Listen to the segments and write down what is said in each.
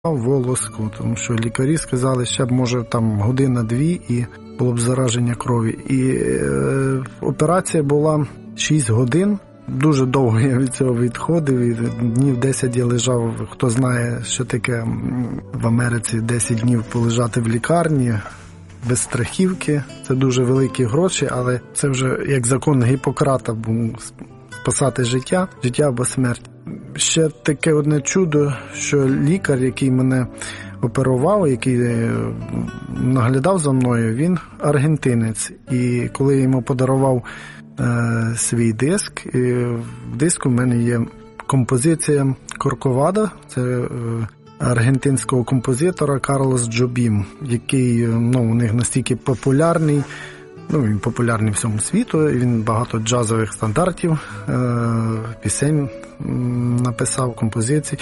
волоску, тому що лікарі сказали, ще б, може, там година-дві і було б зараження крові. І операція була 6 годин. Дуже довго я від цього відходив, і днів 10 я лежав, хто знає, що таке в Америці 10 днів полежати в лікарні, без страхівки. Це дуже великі гроші, але це вже як закон Гіппократа був спасати життя або смерть. Ще таке одне чудо, що лікар, який мене оперував, який наглядав за мною, він аргентинець. І коли я йому подарував свій диск, і в диску в мене є композиція Корковада, це аргентинського композитора Карлос Джобім, який у них настільки популярний, він популярний всьому світу, він багато джазових стандартів, пісень написав, композицій,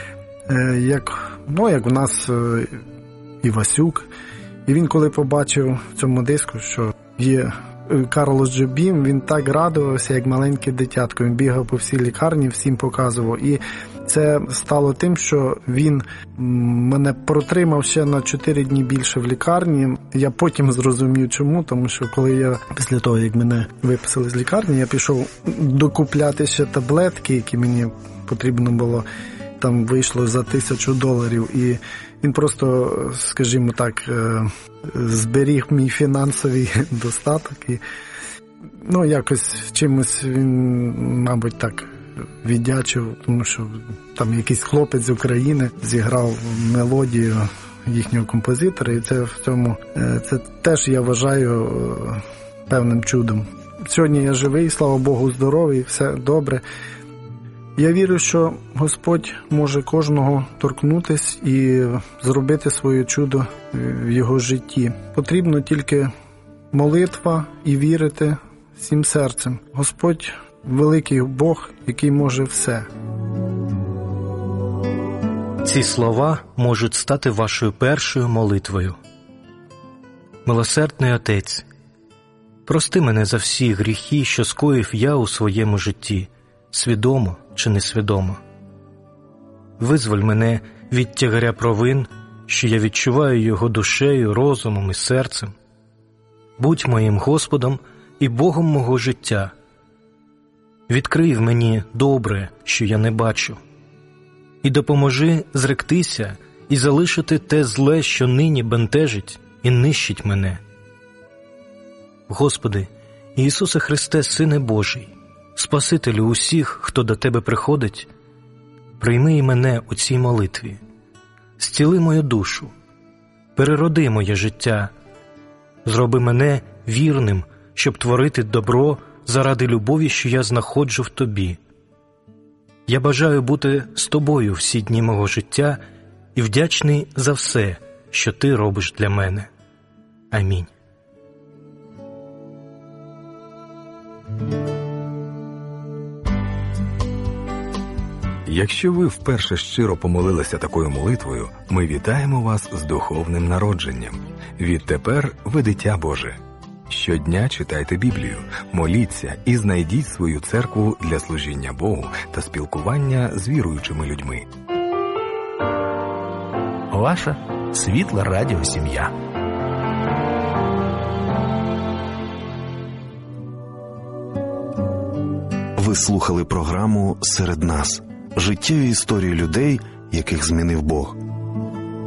як у нас Івасюк. І він, коли побачив в цьому диску, що є Карлос Джобім, він так радувався, як маленьке дитятко. Він бігав по всій лікарні, всім показував. І це стало тим, що він мене протримав ще на 4 дні більше в лікарні. Я потім зрозумів, чому, тому що коли я, після того, як мене виписали з лікарні, я пішов докупляти ще таблетки, які мені потрібно було, там вийшло за $1000. І він просто, скажімо так, зберіг мій фінансовий достаток. І, якось чимось він, мабуть, так віддячив, тому що там якийсь хлопець з України зіграв мелодію їхнього композитора, і це це теж, я вважаю, певним чудом. Сьогодні я живий, слава Богу, здоровий, все добре. Я вірю, що Господь може кожного торкнутись і зробити своє чудо в його житті. Потрібно тільки молитва і вірити всім серцем. Господь – великий Бог, який може все. Ці слова можуть стати вашою першою молитвою. Милосердний Отець, прости мене за всі гріхи, що скоїв я у своєму житті, свідомо чи несвідомо. Визволь мене від тягаря провин, що я відчуваю його душею, розумом і серцем. Будь моїм Господом і Богом мого життя. Відкрий в мені добре, що я не бачу, і допоможи зректися і залишити те зле, що нині бентежить і нищить мене. Господи, Ісусе Христе, Сине Божий, Спасителю усіх, хто до Тебе приходить, прийми і мене у цій молитві, зціли мою душу, перероди моє життя, зроби мене вірним, щоб творити добро заради любові, що я знаходжу в Тобі. Я бажаю бути з Тобою всі дні мого життя і вдячний за все, що Ти робиш для мене. Амінь. Якщо ви вперше щиро помолилися такою молитвою, ми вітаємо вас з духовним народженням. Відтепер ви дитя Боже. Щодня читайте Біблію, моліться і знайдіть свою церкву для служіння Богу та спілкування з віруючими людьми. Ваша світла радіосім'я. Ви слухали програму «Серед нас» – життєві історії людей, яких змінив Бог.